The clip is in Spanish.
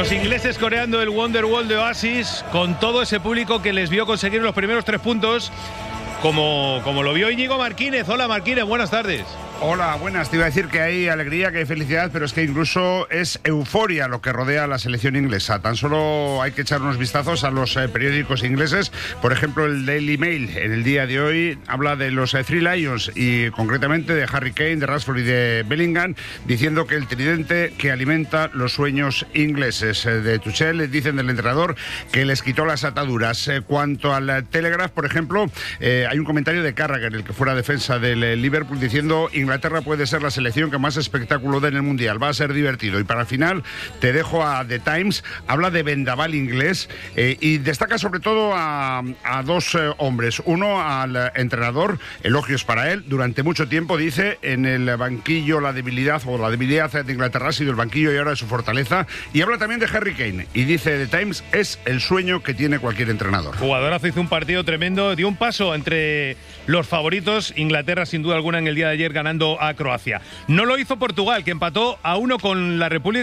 Los ingleses coreando el Wonderwall de Oasis con todo ese público que les vio conseguir los primeros 3 puntos, como lo vio Íñigo Marquínez. Hola Marquínez, buenas tardes. Hola, buenas. Te iba a decir que hay alegría, que hay felicidad, pero es que incluso es euforia lo que rodea a la selección inglesa. Tan solo hay que echar unos vistazos a los periódicos ingleses. Por ejemplo, el Daily Mail en el día de hoy habla de los Three Lions y concretamente de Harry Kane, de Rashford y de Bellingham, diciendo que el tridente que alimenta los sueños ingleses. De Tuchel dicen del entrenador que les quitó las ataduras. Cuanto al Telegraph, por ejemplo, hay un comentario de Carragher, el que fuera defensa del Liverpool, diciendo: Inglaterra puede ser la selección que más espectáculo dé en el Mundial, va a ser divertido. Y para el final te dejo a The Times, habla de vendaval inglés y destaca sobre todo a dos hombres. Uno, al entrenador, elogios para él. Durante mucho tiempo, dice, en el banquillo la debilidad de Inglaterra ha sido el banquillo y ahora es su fortaleza. Y habla también de Harry Kane y dice The Times, es el sueño que tiene cualquier entrenador. Jugadorazo, hizo un partido tremendo, dio un paso entre los favoritos. Inglaterra sin duda alguna en el día de ayer ganando a Croacia. No lo hizo Portugal, que empató a 1 con la República